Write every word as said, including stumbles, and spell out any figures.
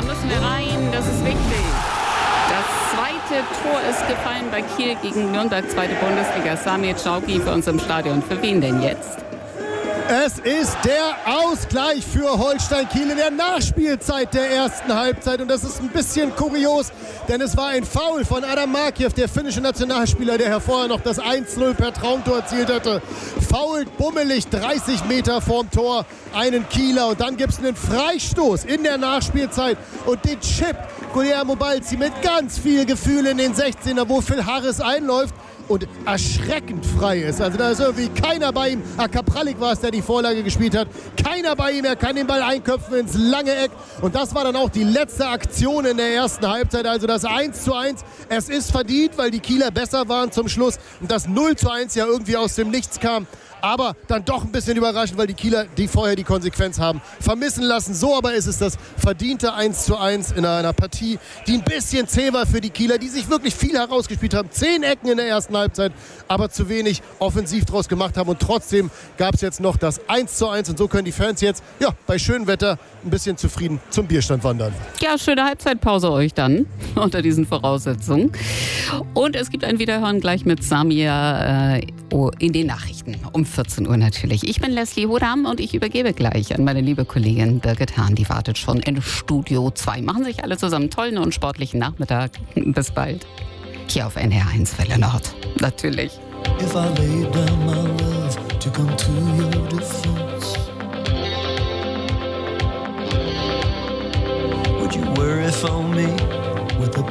müssen wir rein, das ist wichtig. Das zweite Tor ist gefallen bei Kiel gegen Nürnberg, zweite Bundesliga. Samir Czauki für uns im Stadion. Für wen denn jetzt? Es ist der Ausgleich für Holstein Kiel in der Nachspielzeit der ersten Halbzeit. Und das ist ein bisschen kurios, denn es war ein Foul von Adam Markiew, der finnische Nationalspieler, der vorher noch das eins null per Traumtor erzielt hatte. Foult bummelig dreißig Meter vorm Tor einen Kieler. Und dann gibt es einen Freistoß in der Nachspielzeit. Und den Chip Guillermo Balzi mit ganz viel Gefühl in den sechzehner, wo Phil Harris einläuft und erschreckend frei ist. Also da ist irgendwie keiner bei ihm. Ah, Kapralik war es, der die Vorlage gespielt hat. Keiner bei ihm, er kann den Ball einköpfen ins lange Eck. Und das war dann auch die letzte Aktion in der ersten Halbzeit. Also das eins zu eins, es ist verdient, weil die Kieler besser waren zum Schluss. Und das null zu eins ja irgendwie aus dem Nichts kam. Aber dann doch ein bisschen überraschend, weil die Kieler, die vorher die Konsequenz haben, vermissen lassen. So aber ist es das verdiente eins zu eins in einer Partie, die ein bisschen zäh war für die Kieler, die sich wirklich viel herausgespielt haben. Zehn Ecken in der ersten Halbzeit, aber zu wenig offensiv draus gemacht haben. Und trotzdem gab es jetzt noch das eins zu eins. Und so können die Fans jetzt ja, bei schönem Wetter ein bisschen zufrieden zum Bierstand wandern. Ja, schöne Halbzeitpause euch dann unter diesen Voraussetzungen. Und es gibt ein Wiederhören gleich mit Samir äh, in den Nachrichten um vierzehn Uhr natürlich. Ich bin Leslie Hodam und ich übergebe gleich an meine liebe Kollegin Birgit Hahn. Die wartet schon in Studio zwei. Machen sich alle zusammen einen tollen und sportlichen Nachmittag. Bis bald. Hier auf N R eins Welle Nord. Natürlich. If I lay down my love to come to your defense, would you worry for me with a